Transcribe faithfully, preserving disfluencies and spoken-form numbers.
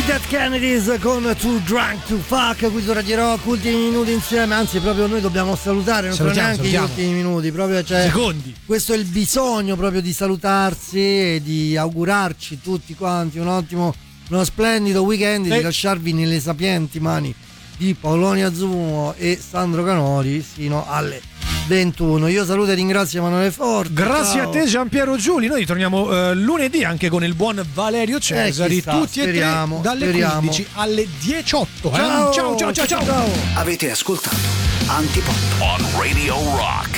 Dead Kennedys con Too Drunk to Fuck qui su Radio Rock, ultimi minuti insieme, anzi proprio noi dobbiamo salutare, non sono neanche salutiamo. Gli ultimi minuti, proprio cioè, secondi. Questo è il bisogno proprio di salutarsi e di augurarci tutti quanti un ottimo, uno splendido weekend, eh. di lasciarvi nelle sapienti mani di Paolonia Zumo e Sandro Canoli sino alle ventuno. Io saluto e ringrazio Emanuele Forte. Grazie ciao. a te Giampiero Giuli. Noi torniamo eh, lunedì anche con il buon Valerio Cesari, eh, sta, tutti speriamo, e tre dalle speriamo. quindici alle diciotto. Ciao, eh? ciao ciao ciao ciao. Avete ascoltato Antipop on Radio Rock.